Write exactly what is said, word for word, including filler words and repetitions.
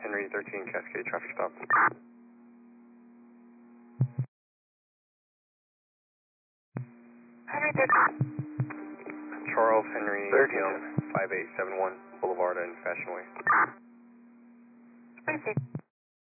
Henry thirteen Cascade traffic stop. Henry thirteen. Charles Henry thirteen. Young, five eight seven one Boulevard and Fashion Way. Space